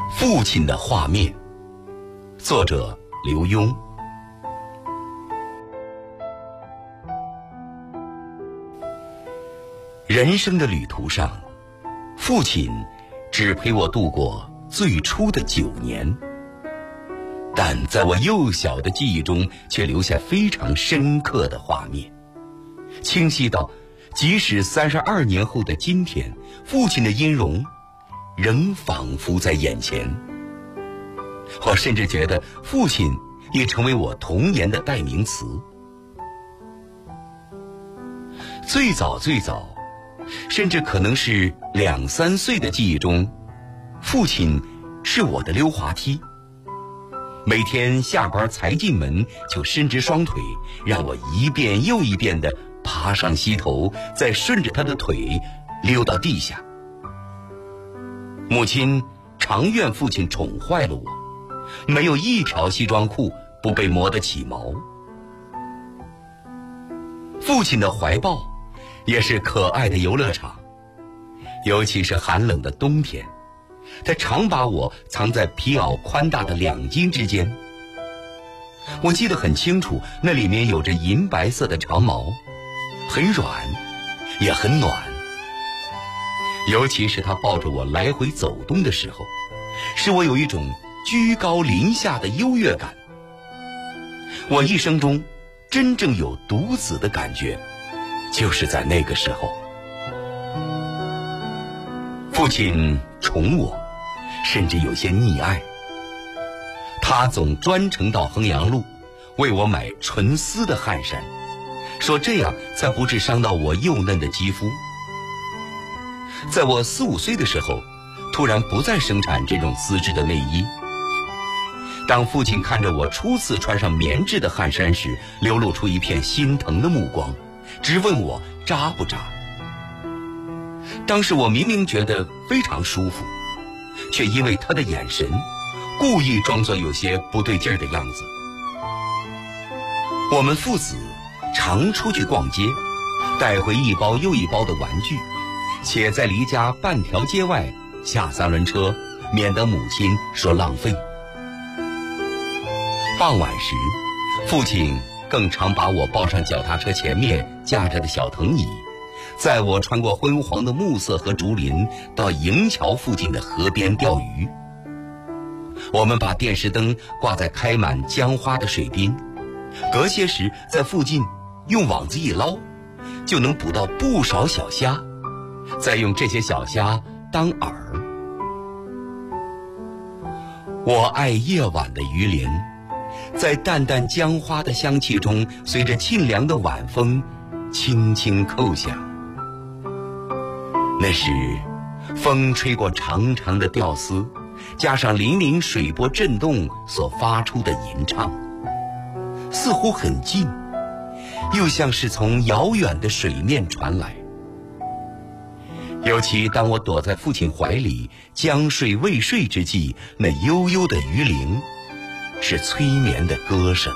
父亲的画面，作者刘墉。人生的旅途上，父亲只陪我度过最初的9年，但在我幼小的记忆中却留下非常深刻的画面，清晰到即使32年后的今天，父亲的音容仍仿佛在眼前。我甚至觉得父亲也成为我童年的代名词。最早，甚至可能是2、3岁的记忆中，父亲是我的溜滑梯。每天下班才进门就伸直双腿，让我一遍又一遍地爬上膝头，再顺着他的腿溜到地下。母亲常怨父亲宠坏了我，没有一条西装裤不被磨得起毛。父亲的怀抱也是可爱的游乐场，尤其是寒冷的冬天，他常把我藏在皮袄宽大的2襟之间。我记得很清楚，那里面有着银白色的长毛，很软也很暖。尤其是他抱着我来回走动的时候，使我有一种居高临下的优越感。我一生中真正有独子的感觉，就是在那个时候。父亲宠我，甚至有些溺爱。他总专程到衡阳路为我买纯丝的汗衫，说这样才不致伤到我幼嫩的肌肤。在我4、5岁的时候，突然不再生产这种丝质的内衣。当父亲看着我初次穿上棉质的汗衫时，流露出一片心疼的目光，直问我扎不扎。当时我明明觉得非常舒服，却因为他的眼神，故意装作有些不对劲儿的样子。我们父子常出去逛街，带回一包又一包的玩具，且在离家半条街外下3轮车，免得母亲说浪费。傍晚时，父亲更常把我抱上脚踏车前面架着的小藤椅，载我穿过昏黄的暮色和竹林，到营桥附近的河边钓鱼。我们把电视灯挂在开满姜花的水边，隔些时在附近用网子一捞，就能捕到不少小虾，再用这些小虾当饵。我爱夜晚的鱼鳞，在淡淡姜花的香气中，随着沁凉的晚风轻轻叩响。那时风吹过长长的吊丝，加上粼粼水波震动所发出的吟唱，似乎很近，又像是从遥远的水面传来。尤其当我躲在父亲怀里将睡未睡之际，那悠悠的鱼铃是催眠的歌声。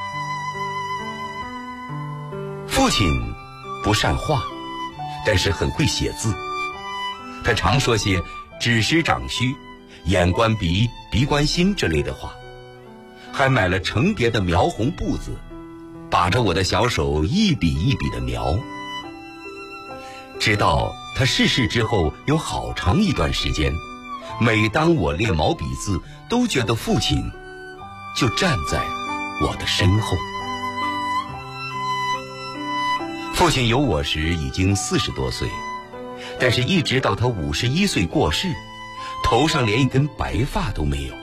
父亲不善画，但是很会写字。他常说些指师长须、眼观鼻，鼻观心之类的话，还买了成叠的描红布子，把着我的小手一笔一笔的描。直到他逝世之后，有好长一段时间，每当我练毛笔字，都觉得父亲就站在我的身后。父亲有我时已经40多岁，但是一直到他51岁过世，头上连一根白发都没有。